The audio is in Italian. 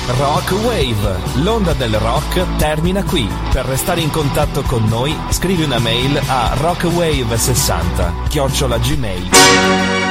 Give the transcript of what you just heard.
Rock Wave, l'onda del rock termina qui. Per restare in contatto con noi, scrivi una mail a rockwave60@gmail.com.